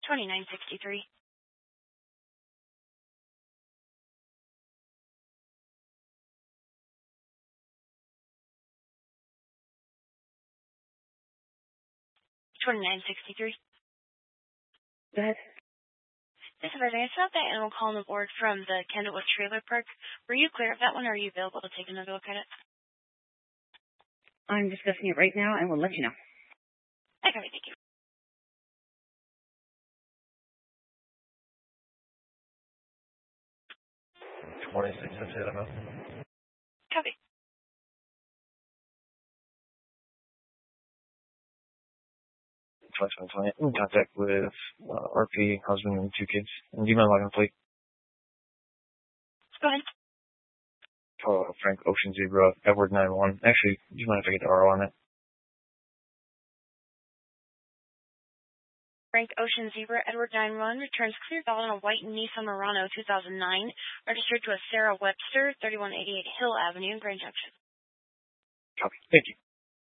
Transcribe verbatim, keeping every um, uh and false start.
twenty-nine sixty-three. twenty-nine sixty-three. Go ahead. This is Virginia. I saw that animal call on the board from the Candlewood Trailer Park. Were you clear of that one, or are you available to take another look at it? I'm discussing it right now, and we'll let you know. Okay, thank you. twenty-six fifty, I don't know. Copy. twenty-seven twenty. I'm in contact with uh, R P, husband, and two kids. And do you mind logging the plate? Go ahead. Oh, Frank Ocean Zebra, Edward nine one. Actually, do you mind if I get the R O on it? Frank Ocean Zebra, Edward nine one, returns clear valid on a white Nissan Murano two thousand nine, registered to a Sarah Webster, thirty-one eighty-eight Hill Avenue in Grand Junction. Copy. Thank you.